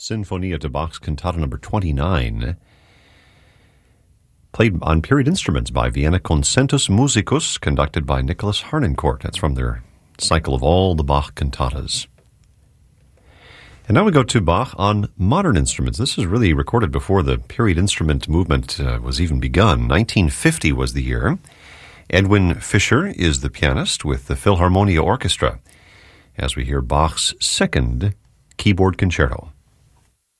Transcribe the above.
Sinfonia to Bach's Cantata number 29, played on period instruments by Vienna Concentus Musicus, conducted by Nicholas Harnoncourt. That's from their cycle of all the Bach cantatas. And now we go to Bach on modern instruments. This is really recorded before the period instrument movement was even begun. 1950 was the year. Edwin Fischer is the pianist with the Philharmonia Orchestra, as we hear Bach's second keyboard concerto.